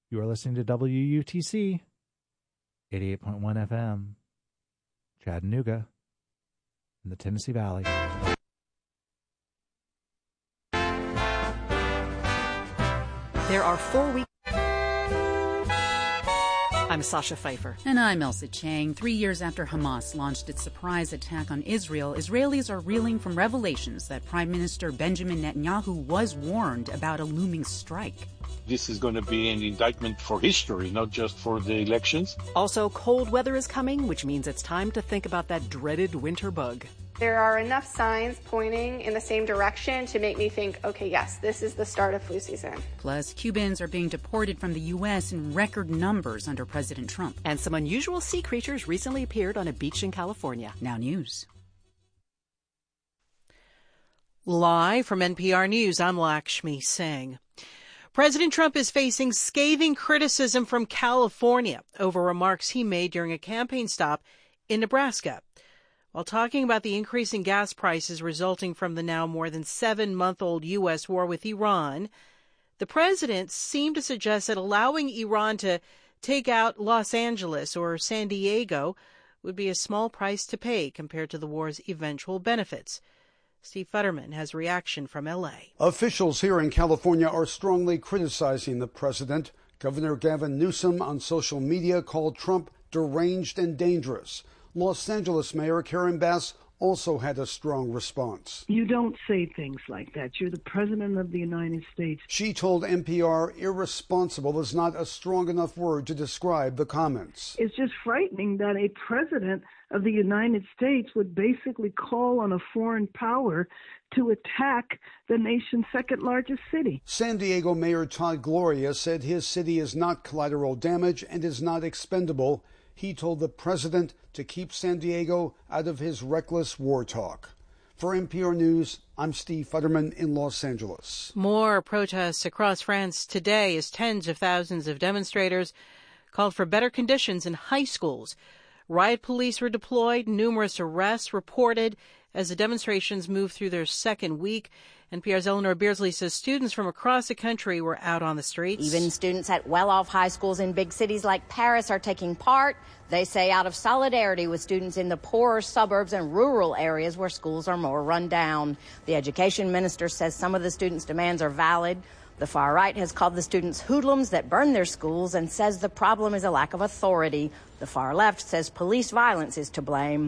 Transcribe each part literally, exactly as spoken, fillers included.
You are listening to W U T C, eighty-eight point one F M, Chattanooga, in the Tennessee Valley. There are four weeks. I'm Sasha Pfeiffer. And I'm Elsa Chang. Three years after Hamas launched its surprise attack on Israel, Israelis are reeling from revelations that Prime Minister Benjamin Netanyahu was warned about a looming strike. This is going to be an indictment for history, not just for the elections. Also, cold weather is coming, which means it's time to think about that dreaded winter bug. There are enough signs pointing in the same direction to make me think, okay, yes, this is the start of flu season. Plus, Cubans are being deported from the U S in record numbers under President Trump. And some unusual sea creatures recently appeared on a beach in California. Now news. Live from N P R News, I'm Lakshmi Singh. President Trump is facing scathing criticism from California over remarks he made during a campaign stop in Nebraska. While talking about the increase in gas prices resulting from the now more than seven-month-old U S war with Iran, the president seemed to suggest that allowing Iran to take out Los Angeles or San Diego would be a small price to pay compared to the war's eventual benefits. Steve Futterman has a reaction from L A. Officials here in California are strongly criticizing the president. Governor Gavin Newsom on social media called Trump deranged and dangerous. Los Angeles Mayor Karen Bass also had a strong response. You don't say things like that. You're the president of the United States. She told N P R irresponsible is not a strong enough word to describe the comments. It's just frightening that a president of the United States would basically call on a foreign power to attack the nation's second largest city. San Diego Mayor Todd Gloria said his city is not collateral damage and is not expendable. He told the president to keep San Diego out of his reckless war talk. For N P R News, I'm Steve Futterman in Los Angeles. More protests across France today as tens of thousands of demonstrators called for better conditions in high schools. Riot police were deployed, numerous arrests reported as the demonstrations moved through their second week. N P R's Eleanor Beardsley says students from across the country were out on the streets. Even students at well-off high schools in big cities like Paris are taking part. They say out of solidarity with students in the poorer suburbs and rural areas where schools are more run down. The education minister says some of the students' demands are valid. The far right has called the students hoodlums that burn their schools and says the problem is a lack of authority. The far left says police violence is to blame.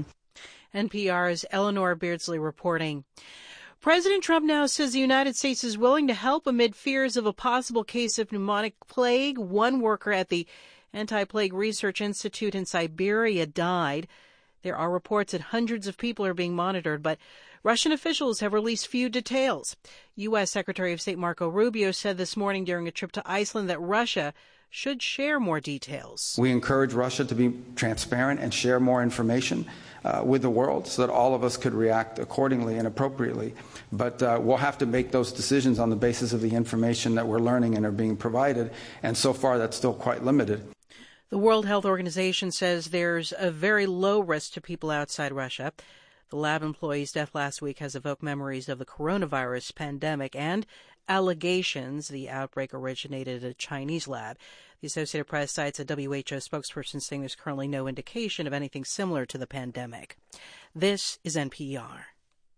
N P R's Eleanor Beardsley reporting. President Trump now says the United States is willing to help amid fears of a possible case of pneumonic plague. One worker at the Anti-Plague Research Institute in Siberia died. There are reports that hundreds of people are being monitored, but Russian officials have released few details. U S. Secretary of State Marco Rubio said this morning during a trip to Iceland that Russia should share more details. We encourage Russia to be transparent and share more information uh, with the world so that all of us could react accordingly and appropriately. But uh, we'll have to make those decisions on the basis of the information that we're learning and are being provided. And so far, that's still quite limited. The World Health Organization says there's a very low risk to people outside Russia. The lab employee's death last week has evoked memories of the coronavirus pandemic and allegations the outbreak originated at a Chinese lab. The Associated Press cites a W H O spokesperson saying there's currently no indication of anything similar to the pandemic. This is N P R.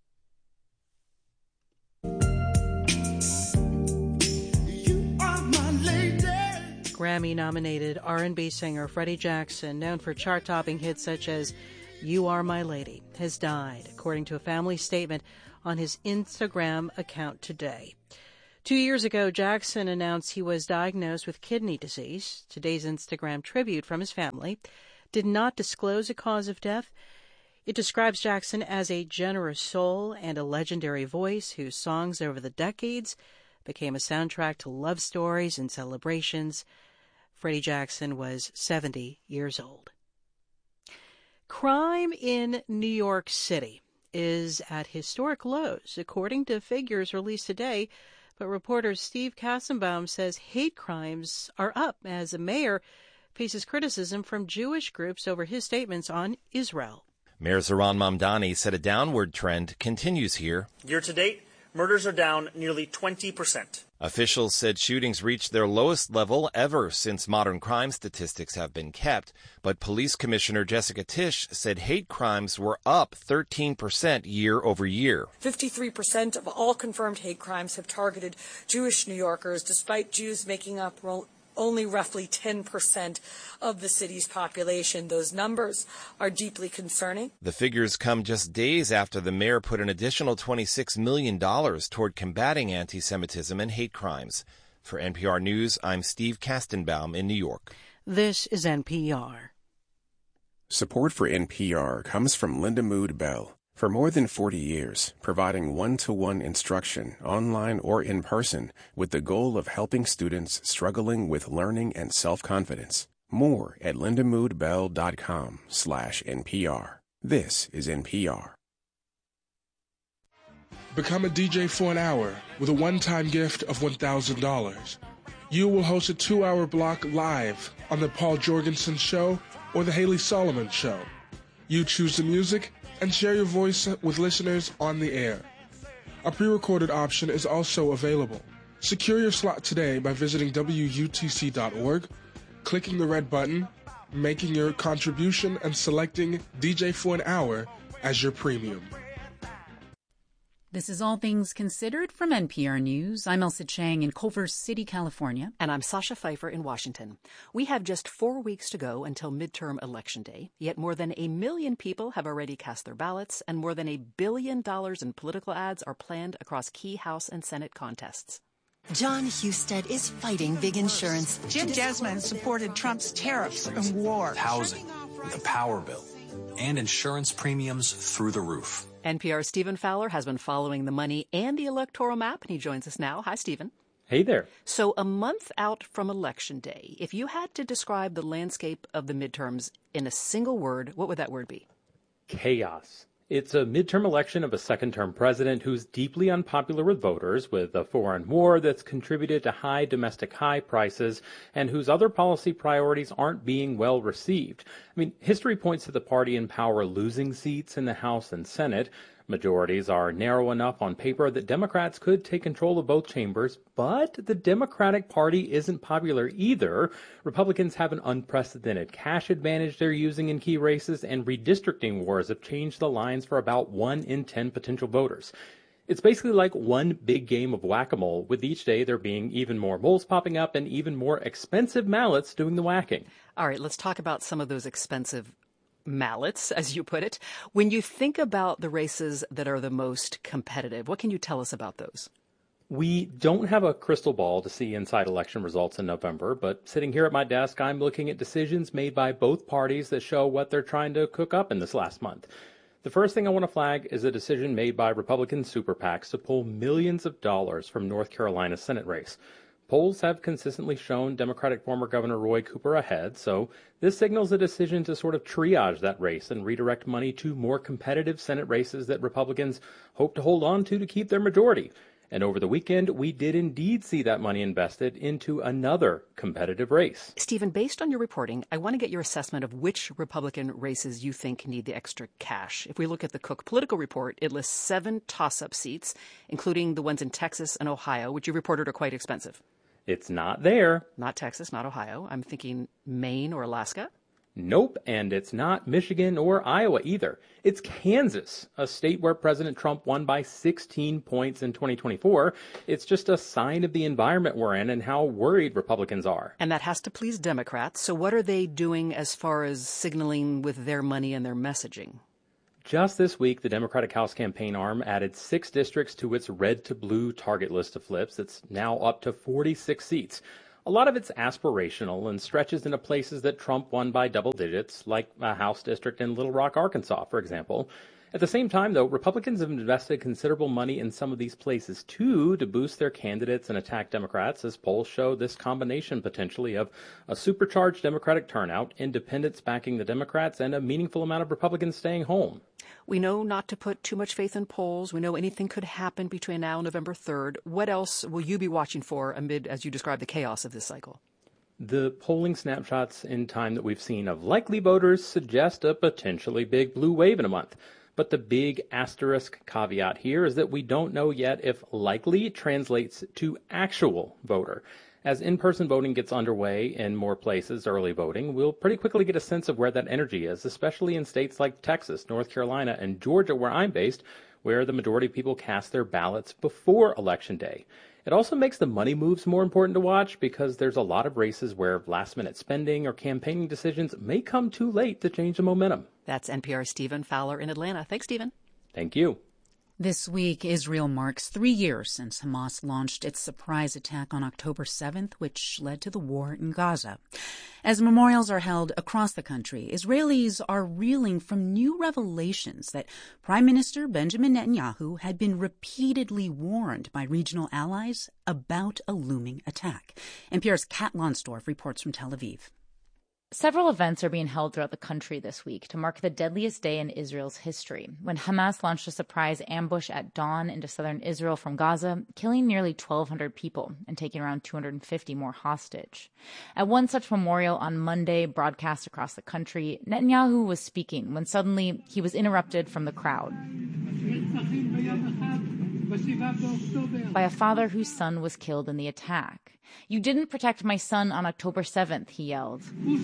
Grammy-nominated R and B singer Freddie Jackson, known for chart-topping hits such as You Are My Lady, has died, according to a family statement on his Instagram account today. Two years ago, Jackson announced he was diagnosed with kidney disease. Today's Instagram tribute from his family did not disclose a cause of death. It describes Jackson as a generous soul and a legendary voice whose songs over the decades became a soundtrack to love stories and celebrations. Freddie Jackson was seventy years old. Crime in New York City is at historic lows, according to figures released today. But reporter Steve Kassenbaum says hate crimes are up as a mayor faces criticism from Jewish groups over his statements on Israel. Mayor Zohran Mamdani said a downward trend continues here. Year to date, murders are down nearly twenty percent. Officials said shootings reached their lowest level ever since modern crime statistics have been kept, but Police Commissioner Jessica Tisch said hate crimes were up thirteen percent year over year. fifty-three percent of all confirmed hate crimes have targeted Jewish New Yorkers, despite Jews making up only roughly ten percent of the city's population. Those numbers are deeply concerning. The figures come just days after the mayor put an additional twenty-six million dollars toward combating anti-Semitism and hate crimes. For N P R News, I'm Steve Kastenbaum in New York. This is N P R. Support for N P R comes from Linda Mood Bell. For more than forty years, providing one-to-one instruction, online or in person, with the goal of helping students struggling with learning and self-confidence. More at lindamoodbell.com slash NPR. This is N P R. Become a D J for an hour with a one-time gift of one thousand dollars. You will host a two-hour block live on The Paul Jorgensen Show or The Haley Solomon Show. You choose the music and share your voice with listeners on the air. A pre-recorded option is also available. Secure your slot today by visiting W U T C dot org, clicking the red button, making your contribution, and selecting D J for an hour as your premium. This is All Things Considered from N P R News. I'm Elsa Chang in Culver City, California. And I'm Sasha Pfeiffer in Washington. We have just four weeks to go until midterm election day, yet more than a million people have already cast their ballots, and more than a billion dollars in political ads are planned across key House and Senate contests. John Husted is fighting big insurance. Jim Desmond supported Trump's tariffs and war. Housing, the power bill, and insurance premiums through the roof. N P R's Stephen Fowler has been following the money and the electoral map, and he joins us now. Hi, Stephen. Hey there. So a month out from Election Day, if you had to describe the landscape of the midterms in a single word, what would that word be? Chaos. It's a midterm election of a second-term president who's deeply unpopular with voters, with a foreign war that's contributed to high domestic high prices, and whose other policy priorities aren't being well received. I mean, history points to the party in power losing seats in the House and Senate. Majorities are narrow enough on paper that Democrats could take control of both chambers, but the Democratic Party isn't popular either. Republicans have an unprecedented cash advantage they're using in key races, and redistricting wars have changed the lines for about one in ten potential voters. It's basically like one big game of whack-a-mole, with each day there being even more moles popping up and even more expensive mallots doing the whacking. All right, let's talk about some of those expensive mallots, as you put it. When you think about the races that are the most competitive, what can you tell us about those? We don't have a crystal ball to see inside election results in November, but sitting here at my desk, I'm looking at decisions made by both parties that show what they're trying to cook up in this last month. The first thing I want to flag is a decision made by Republican super PACs to pull millions of dollars from North Carolina's Senate race. Polls have consistently shown Democratic former Governor Roy Cooper ahead, so this signals a decision to sort of triage that race and redirect money to more competitive Senate races that Republicans hope to hold on to to keep their majority. And over the weekend, we did indeed see that money invested into another competitive race. Stephen, based on your reporting, I want to get your assessment of which Republican races you think need the extra cash. If we look at the Cook Political Report, it lists seven toss-up seats, including the ones in Texas and Ohio, which you reported are quite expensive. It's not there. Not Texas, not Ohio. I'm thinking Maine or Alaska. Nope, and it's not Michigan or Iowa either. It's Kansas, a state where President Trump won by sixteen points in twenty twenty-four. It's just a sign of the environment we're in and how worried Republicans are. And that has to please Democrats. So what are they doing as far as signaling with their money and their messaging? Just this week, the Democratic House campaign arm added six districts to its red to blue target list of flips. It's now up to forty-six seats. A lot of it's aspirational and stretches into places that Trump won by double digits, like a House district in Little Rock, Arkansas, for example. At the same time, though, Republicans have invested considerable money in some of these places, too, to boost their candidates and attack Democrats, as polls show this combination potentially of a supercharged Democratic turnout, independents backing the Democrats, and a meaningful amount of Republicans staying home. We know not to put too much faith in polls. We know anything could happen between now and November third. What else will you be watching for amid, as you describe, the chaos of this cycle? The polling snapshots in time that we've seen of likely voters suggest a potentially big blue wave in a month. But the big asterisk caveat here is that we don't know yet if likely translates to actual voter. As in-person voting gets underway in more places, early voting, we'll pretty quickly get a sense of where that energy is, especially in states like Texas, North Carolina, and Georgia, where I'm based, where the majority of people cast their ballots before Election Day. It also makes the money moves more important to watch because there's a lot of races where last-minute spending or campaigning decisions may come too late to change the momentum. That's N P R's Stephen Fowler in Atlanta. Thanks, Stephen. Thank you. This week, Israel marks three years since Hamas launched its surprise attack on October seventh, which led to the war in Gaza. As memorials are held across the country, Israelis are reeling from new revelations that Prime Minister Benjamin Netanyahu had been repeatedly warned by regional allies about a looming attack. N P R's Kat Lonsdorf reports from Tel Aviv. Several events are being held throughout the country this week to mark the deadliest day in Israel's history, when Hamas launched a surprise ambush at dawn into southern Israel from Gaza, killing nearly twelve hundred people and taking around two hundred fifty more hostage. At one such memorial on Monday, broadcast across the country, Netanyahu was speaking when suddenly he was interrupted from the crowd by a father whose son was killed in the attack. "You didn't protect my son on October seventh, he yelled.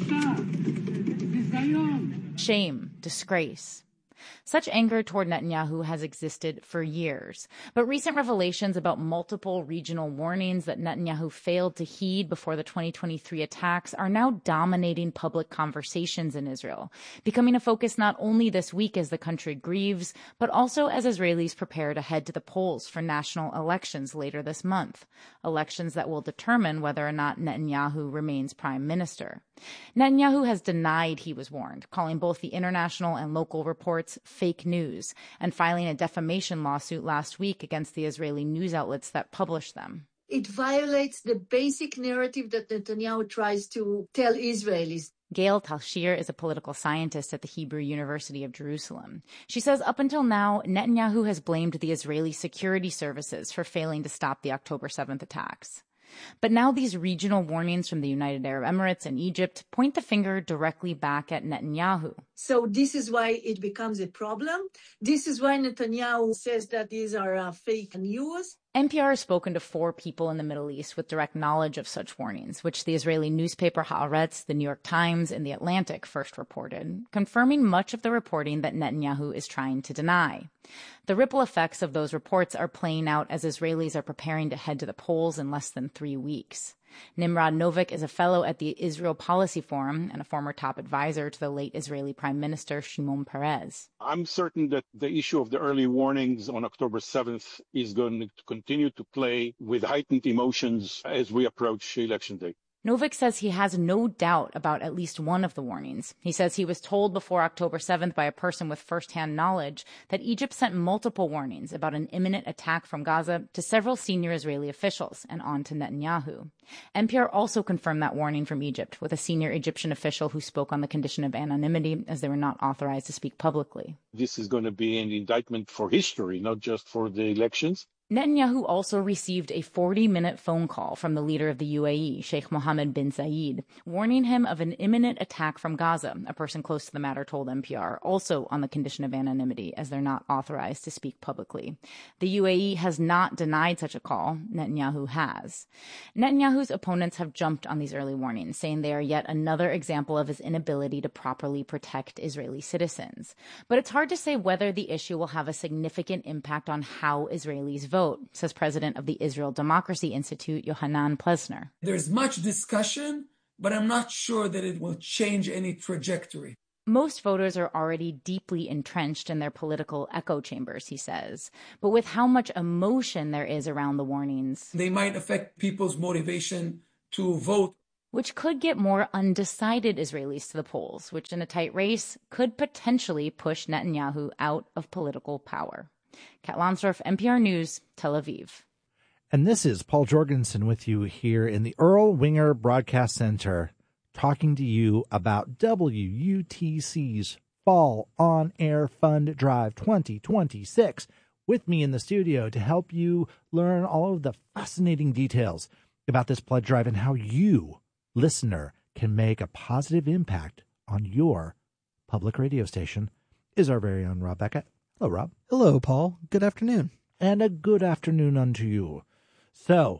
Shame, disgrace. Such anger toward Netanyahu has existed for years, but recent revelations about multiple regional warnings that Netanyahu failed to heed before the twenty twenty-three attacks are now dominating public conversations in Israel, becoming a focus not only this week as the country grieves, but also as Israelis prepare to head to the polls for national elections later this month, elections that will determine whether or not Netanyahu remains prime minister. Netanyahu has denied he was warned, calling both the international and local reports fake news, and filing a defamation lawsuit last week against the Israeli news outlets that published them. It violates the basic narrative that Netanyahu tries to tell Israelis. Gail Talshir is a political scientist at the Hebrew University of Jerusalem. She says up until now, Netanyahu has blamed the Israeli security services for failing to stop the October seventh attacks. But now these regional warnings from the United Arab Emirates and Egypt point the finger directly back at Netanyahu. So this is why it becomes a problem. This is why Netanyahu says that these are uh, fake news. N P R has spoken to four people in the Middle East with direct knowledge of such warnings, which the Israeli newspaper Haaretz, the New York Times, and The Atlantic first reported, confirming much of the reporting that Netanyahu is trying to deny. The ripple effects of those reports are playing out as Israelis are preparing to head to the polls in less than three weeks. Nimrod Novik is a fellow at the Israel Policy Forum and a former top advisor to the late Israeli Prime Minister Shimon Peres. I'm certain that the issue of the early warnings on October seventh is going to continue to play with heightened emotions as we approach Election Day. Novik says he has no doubt about at least one of the warnings. He says he was told before October seventh by a person with firsthand knowledge that Egypt sent multiple warnings about an imminent attack from Gaza to several senior Israeli officials and on to Netanyahu. N P R also confirmed that warning from Egypt with a senior Egyptian official who spoke on the condition of anonymity as they were not authorized to speak publicly. This is going to be an indictment for history, not just for the elections. Netanyahu also received a forty-minute phone call from the leader of the U A E, Sheikh Mohammed bin Zayed, warning him of an imminent attack from Gaza, a person close to the matter told N P R, also on the condition of anonymity, as they're not authorized to speak publicly. The U A E has not denied such a call. Netanyahu has. Netanyahu's opponents have jumped on these early warnings, saying they are yet another example of his inability to properly protect Israeli citizens. But it's hard to say whether the issue will have a significant impact on how Israelis vote. Vote, says president of the Israel Democracy Institute, Yohanan Plesner. There's much discussion, but I'm not sure that it will change any trajectory. Most voters are already deeply entrenched in their political echo chambers, he says. But with how much emotion there is around the warnings, they might affect people's motivation to vote, which could get more undecided Israelis to the polls, which in a tight race could potentially push Netanyahu out of political power. Kat Lonsdorf, N P R News, Tel Aviv. And this is Paul Jorgensen with you here in the Earl Winger Broadcast Center, talking to you about W U T C's Fall On Air Fund Drive twenty twenty-six. With me in the studio to help you learn all of the fascinating details about this pledge drive and how you, listener, can make a positive impact on your public radio station is our very own Rob Beckett. Hello, Rob. Hello, Paul. Good afternoon. And a good afternoon unto you. So,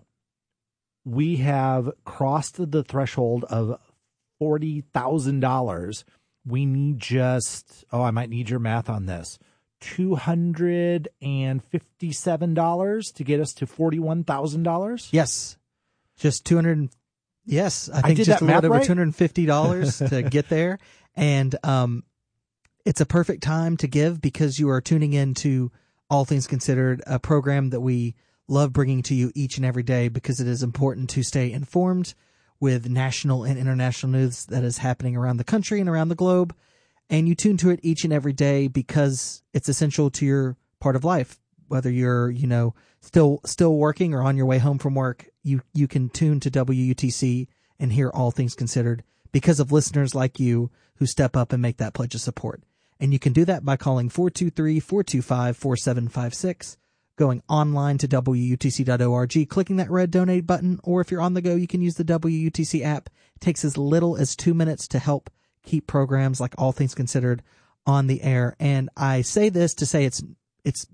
we have crossed the threshold of forty thousand dollars. We need just, oh, I might need your math on this, two hundred fifty-seven dollars to get us to forty-one thousand dollars? Yes. Just two hundred. Yes. I think I did just that a little math over right? two hundred fifty dollars to get there. And um, it's a perfect time to give because you are tuning in to All Things Considered, a program that we love bringing to you each and every day because it is important to stay informed with national and international news that is happening around the country and around the globe. And you tune to it each and every day because it's essential to your part of life. Whether you're, you know, still still working or on your way home from work, you, you can tune to W U T C and hear All Things Considered because of listeners like you who step up and make that pledge of support. And you can do that by calling four two three, four two five, four seven five six, going online to W U T C dot org, clicking that red donate button, or if you're on the go, you can use the W U T C app. It takes as little as two minutes to help keep programs like All Things Considered on the air. And I say this to say it's it's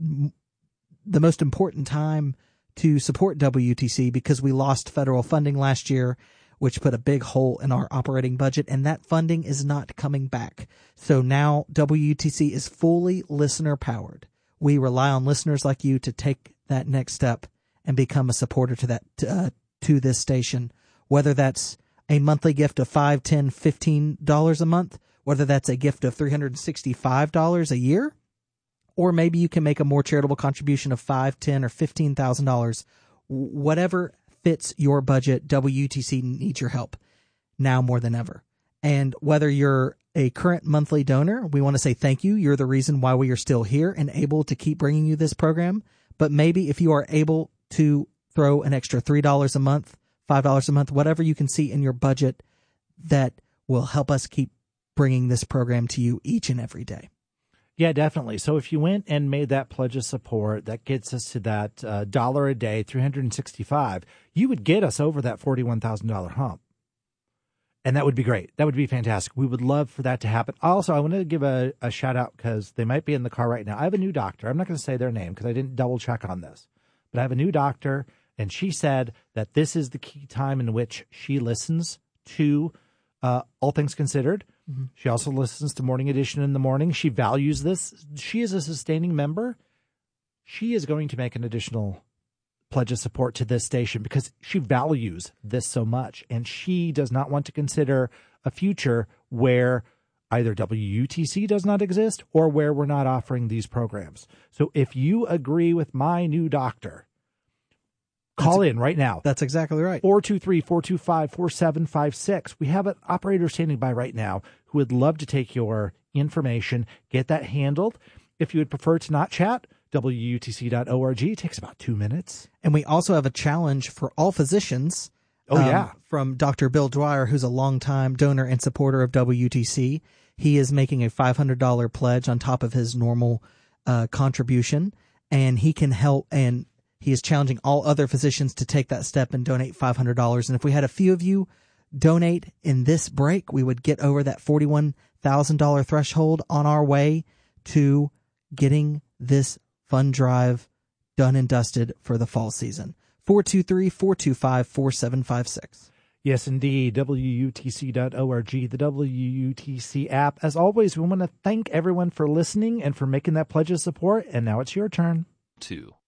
the most important time to support W U T C because we lost federal funding last year, which put a big hole in our operating budget, and that funding is not coming back. So now W U T C is fully listener-powered. We rely on listeners like you to take that next step and become a supporter to that uh, to this station, whether that's a monthly gift of five dollars, ten dollars, fifteen dollars a month, whether that's a gift of three hundred sixty-five dollars a year, or maybe you can make a more charitable contribution of five thousand dollars, ten thousand dollars, or fifteen thousand dollars. Whatever fits your budget, W U T C needs your help now more than ever. And whether you're a current monthly donor, we want to say thank you. You're the reason why we are still here and able to keep bringing you this program. But maybe if you are able to throw an extra three dollars a month, five dollars a month, whatever you can see in your budget, that will help us keep bringing this program to you each and every day. Yeah, definitely. So if you went and made that pledge of support, that gets us to that uh, dollar a day, three hundred sixty-five, you would get us over that forty-one thousand dollars hump. And that would be great. That would be fantastic. We would love for that to happen. Also, I want to give a, a shout out because they might be in the car right now. I have a new doctor. I'm not going to say their name because I didn't double check on this. But I have a new doctor, and she said that this is the key time in which she listens to uh, All Things Considered. Mm-hmm. She also listens to Morning Edition in the morning. She values this. She is a sustaining member. She is going to make an additional pledge of support to this station because she values this so much, and she does not want to consider a future where either W U T C does not exist or where we're not offering these programs. So if you agree with my new doctor, call that's, in right now. That's exactly right. four two three, four two five, four seven five six. We have an operator standing by right now who would love to take your information, get that handled. If you would prefer to not chat, W U T C dot org. It takes about two minutes. And we also have a challenge for all physicians. Oh, um, yeah. From Doctor Bill Dwyer, who's a longtime donor and supporter of W U T C. He is making a five hundred dollars pledge on top of his normal uh, contribution, and he can help. And he is challenging all other physicians to take that step and donate five hundred dollars. And if we had a few of you donate in this break, we would get over that forty-one thousand dollars threshold on our way to getting this fund drive done and dusted for the fall season. four two three, four two five, four seven five six. Yes, indeed. W U T C dot org, the W U T C app. As always, we want to thank everyone for listening and for making that pledge of support. And now it's your turn. Two.